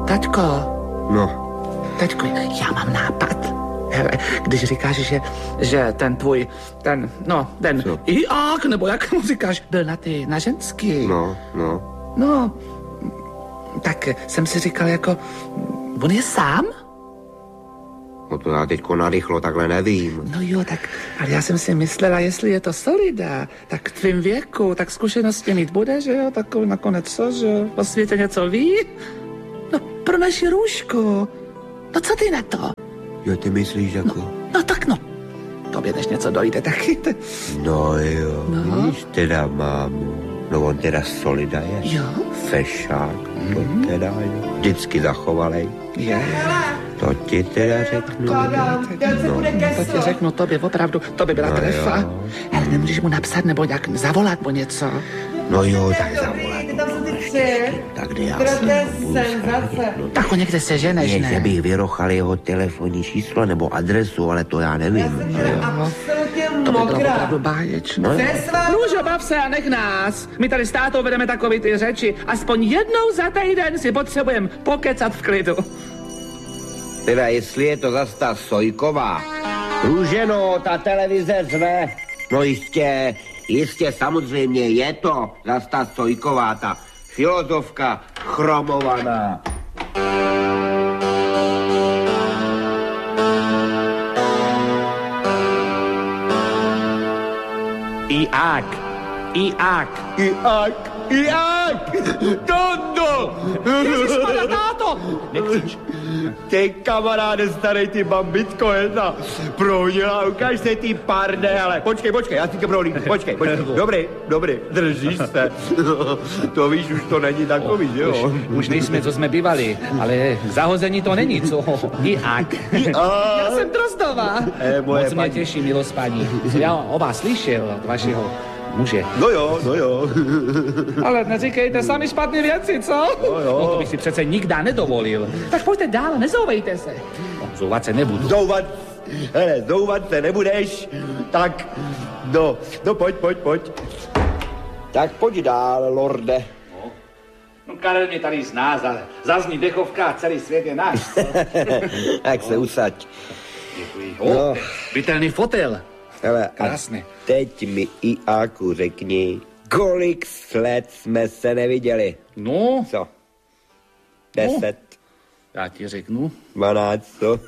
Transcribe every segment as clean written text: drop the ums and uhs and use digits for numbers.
Taťko. No. Taťko, já mám nápad. Hele, když říkáš, že ten tvůj, ten Iák, nebo jak mu říkáš, byl na ženský. No, tak jsem si říkal jako, on je sám? No to já teďko narychlo takhle nevím. No jo, tak, ale já jsem si myslela, jestli je to Solida, tak v tvým věku, tak zkušenosti mít bude, že jo, takový nakonec co, že jo, o světě něco ví? No, pro naši Růžku. No, co ty na to? Jo, ty myslíš jako? No tak no, tobě než něco dojde, taky. No jo, víš, teda mámu. No on teda Solida je. Jo. Fešák, to teda jo. Vždycky zachovalej. Je. To ti teda řeknu. To ti řeknu tobě, opravdu, to by byla trefa. Ale nemůžeš mu napsat nebo nějak zavolat po něco? No jo, tak zavolat. Tak kde já Tak ho někde seženeš, ne? Že bych vyrochal jeho telefonní číslo nebo adresu, ale to já nevím. To by bylo opravdu báječné. Růžo, bav se a nech nás. My tady s tátou vedeme takový ty řeči. Aspoň jednou za týden si potřebujeme pokecat v klidu. Teda jestli je to zas ta Sojková. Růženo, ta televize řve. No jistě, samozřejmě je to zas ta Sojková, ta filozofka chromovaná. Iák. Tondo! Ježišmarja, táto! Nekřič. Ty kamaráde starej, ty bambitko jedna. Prohnila, ukáž se ty parde, ale počkej, já si tě prohlídnu, počkej. Dobrý, držíš se. To víš, už to není takový, že jo? Už nejsme, co jsme bývali, ale zahození to není, co? Iák. Já jsem Drozdová. Moc mě těší, milost paní. Já o vás slyšel od vašeho muže. No jo. Ale neříkejte sami špatné věci, co? No to bych si přece nikdy nedovolil. Tak pojďte dál, nezouvejte se. No, zouvat se nebudu. Zouvat se nebudeš. Tak, no pojď. Tak pojď dál, lorde. No Karel mě tady zná, zazní dechovka a celý svět je náš. Tak se usaď. Děkuji. Bytelný fotel. Hele, krásný. Teď mi Iáku řekni, kolik let jsme se neviděli. No. Co? 10. No. Já ti řeknu. 12.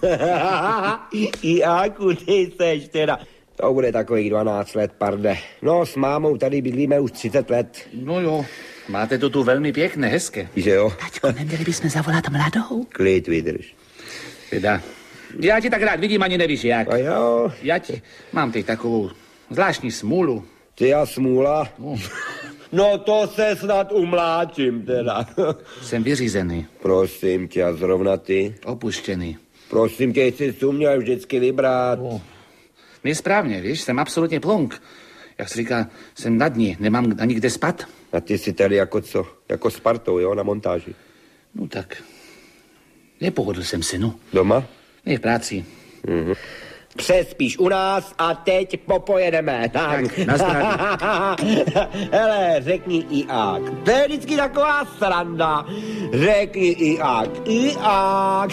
Iáku, ty seš teda. To bude takových 12 let, parde. No, s mámou tady bydlíme už 30 let. No jo, máte to tu velmi pěkné, hezké. Že jo? Taťko, neměli bychom zavolat mladou? Klid vydrž. Teda, já ti tak rád vidím, ani nevíš jak. A jo. Mám teď takovou zvláštní smůlu. Ty a smůla? No to se snad umláčím teda. Jsem vyřízený. Prosím tě, a zrovna ty? Opuštěný. Prosím tě, jsi si uměl vždycky vybrat. Nesprávně, víš, jsem absolutně plonk. Jak se říká, jsem na dní, nemám ani kde spat. A ty jsi tady jako co? Jako s partou, jo, na montáži? No tak, nepohodl jsem si, no. Doma? Ne, v práci. Mhm. Přespíš u nás a teď popojedeme. Tak, na zdraví. Hele, řekni Iák. To je vždycky taková sranda. Řekni Iák. Iák.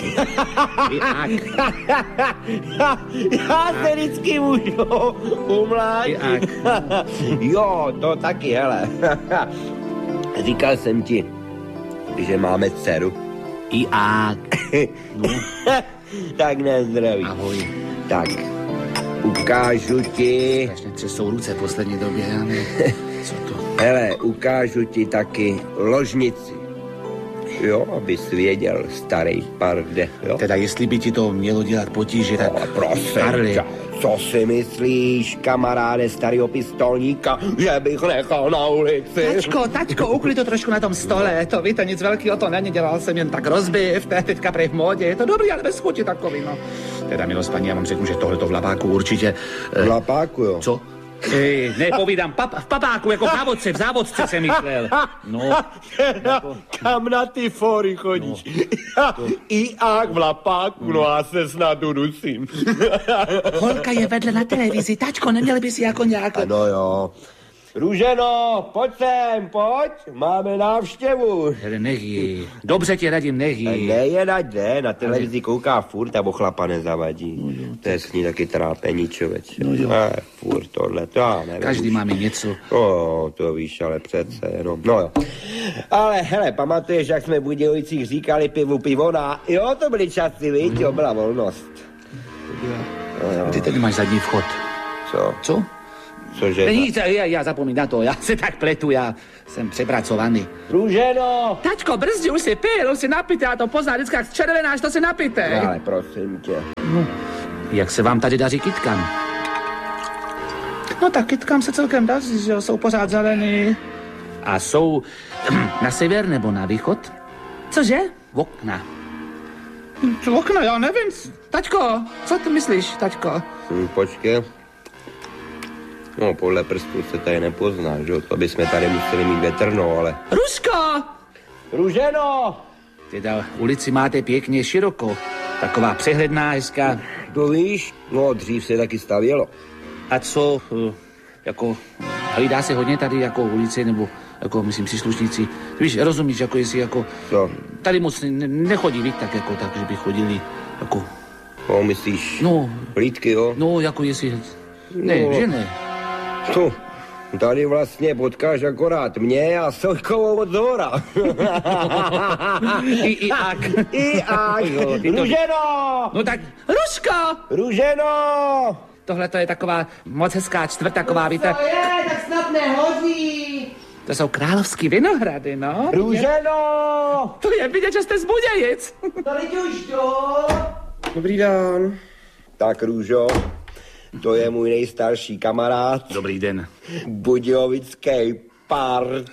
Já se vždycky můžu umlátit. Jo, to taky, hele. Říkal jsem ti, že máme dceru. Iák. No. Tak nezdraví. Ahoj. Tak, ukážu ti... Strašně třesou ruce v poslední době, já ne. Co to? Hele, ukážu ti taky ložnici. Jo, abys věděl, starý parde, jo? Teda jestli by ti to mělo dělat potíže, tak... No, prosím, co si myslíš, kamaráde starýho pistolníka, že bych nechal na ulici? Tačko, uklid to trošku na tom stole, to víte, nic velkého to není, dělal jsem jen tak rozbiv, to je teďka prej v módě, je to dobrý, ale bez chuti takový, no. Teda, milost paní, já vám řeknu, že tohleto v lapáku určitě... V lapáku, jo? Co? Nepovídám, v papáku, jako v závodce jsem myslel. No. Kam na ty fóry chodíš? No. Iák v lapáku, no a se snad udusím. Holka je vedle na televizi, tačko, neměli by si jako nějak... Ano jo, Růženo, pojď sem, pojď, máme návštěvu. Hele, nehy. Dobře ti radím, nehy. Ne, na televizi kouká furt a ochlapa nezavadí. No, to je s ní taky trápení, člověče. No furt tohle, to já nevím. Každý máme něco. To víš, ale přece jenom. No jo. Ale hele, pamatuješ, jak jsme v Budějovicích říkali pivona? Jo, to byly časy, víš, jo, byla volnost. Ty tady máš zadní vchod. Co? Cože? Nic, já zapomínám na to, já se tak pletu, já jsem přepracovaný. Růženo! Taťko, brzdi, už si pil, už si napijte, já to poznám, vždycky jak červenáš, to si napijte. Ale prosím tě. No, jak se vám tady daří kytkám? No tak kytkám se celkem daří, že jo, jsou pořád zelený. A jsou na sever nebo na východ? Cože? V okna. V okna, já nevím. Taťko, co ty myslíš, taťko? Počkej. No, podle prstů se tady nepozná, že jo? To bychom tady museli mít větrno, ale... Ruško! Růženo! Teda ulici máte pěkně široko. Taková přehledná, hezká. To víš? No, dřív se taky stavělo. A co, jako, hlídá se hodně tady jako ulici, nebo jako, myslím, příslušníci. Víš, rozumíš, jako jestli, jako... No. Tady moc nechodí, víc, tak, jako, tak, že by chodili, jako... No, myslíš? No. Hlídky, jo? No, jako jestli... Ne, no. Že ne. Co? Tady vlastně potkáš akorát mě a Sojkovou od zhora. I ak. Růženo! No tak, Ruško! Růženo! Tohle to je taková moc hezká čtvrt, taková, víte... To je, tak snad nehodí. To jsou královský vinohrady, no. Růženo! To je vidět, že jste z Budějic. Tady už jdu. Dobrý den. Tak, Růžo, to je můj nejstarší kamarád. Dobrý den. Budějovický part.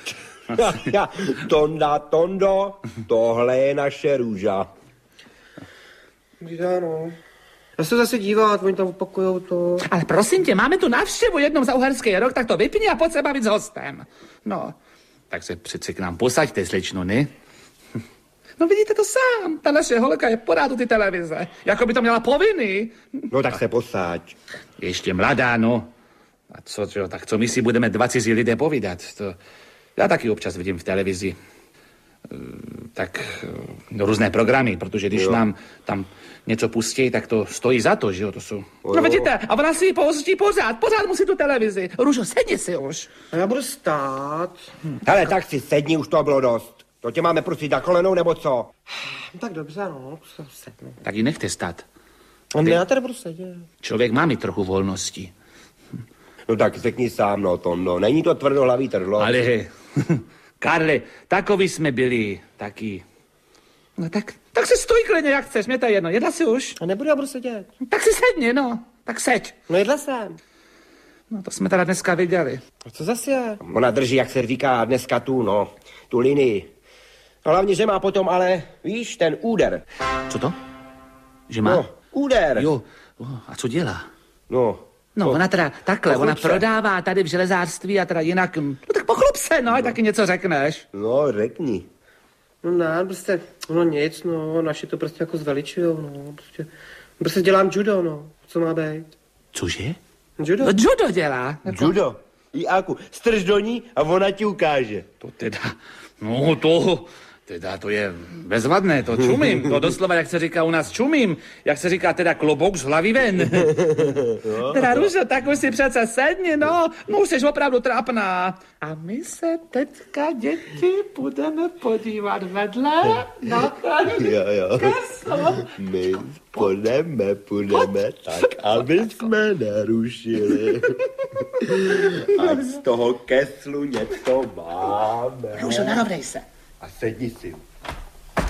Tondo, tohle je naše Růža. Dobrý den, no. Já se zase dívat, oni tam opakujou to. Ale prosím tě, máme tu návštěvu jednou za uherský rok, tak to vypni a pojď se bavit s hostem. No, tak se přece k nám posaďte, slečno, ne? No vidíte to sám, ta naše holka je pořád u ty televize, jako by to měla povinný. No tak se posaď. Ještě mladá, no. A co, tak co my si budeme dva cizí lidé povídat? To já taky občas vidím v televizi. Tak různé programy, protože když nám tam něco pustí, tak to stojí za to, že jo, to jsou... No vidíte, a ona si ji pouští pořád musí tu televizi. Růžo, sedni si už. A já budu stát. Hele, tak si sedni, už to bylo dost. To tě máme prosit na kolenou, nebo co? No, tak dobře, no, sednu. Tak ji nechte stát. Ne, já tady budu sedět. Člověk má mít trochu volnosti. No tak řekni sám, no, Tondo, není to tvrdohlavý trdlo. Ale, Karle, takový jsme byli, taky. No tak si stůj klidně, jak chceš, mě to je jedno, jedla si už. A nebudu, já budu sedět. Tak si sedni, no, tak seď. No jedla jsem. No to jsme teda dneska viděli. A co zase je? Ona drží, jak se říká dneska tu linii. No hlavně, že má potom, ale víš, ten úder. Co to? Že má? No, úder. Jo, a co dělá? No, ona teda takhle, Pochlup ona se. prodává tady v železářství a teda jinak, no tak pochlup se, no, taky něco řekneš. No, řekni. No ne, prostě, no nic, no, naši to prostě jako zveličujou, no, prostě dělám judo, no, co má být? Cože? Judo? No, judo dělá. Jako... Judo. Jáku, strž do ní a ona ti ukáže. To teda, to je bezvadné, to čumím, to doslova, jak se říká u nás, čumím, jak se říká teda klobouk z hlavy ven. Teda, Růžo, tak už si přece sedni, no už jsi opravdu trapná. A my se teďka, děti, budeme podívat vedle na ten Jo. kesl. My půjdeme tak, aby jsme nerušili. Ať z toho keslu něco máme. Růžo, narovnej se. A sedni si.